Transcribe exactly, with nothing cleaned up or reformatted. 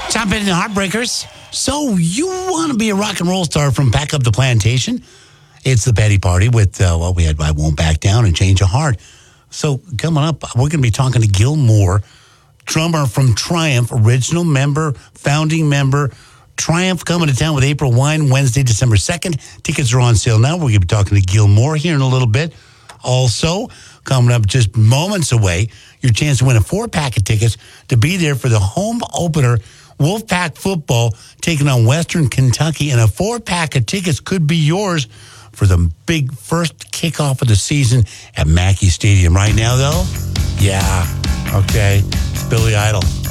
Top in the Heartbreakers. So you want to be a rock and roll star from Pack Up the Plantation? It's the Betty Party with, uh, well, we had I Won't Back Down and Change of Heart. So coming up, we're going to be talking to Gil Moore, drummer from Triumph, original member, founding member. Triumph coming to town with April Wine Wednesday, December second. Tickets are on sale now. We're going to be talking to Gil Moore here in a little bit. Also, coming up just moments away, your chance to win a four-pack of tickets to be there for the home opener, Wolfpack football, taking on Western Kentucky. And a four-pack of tickets could be yours for the big first kickoff of the season at Mackey Stadium. Right now, though, yeah, okay, it's Billy Idol.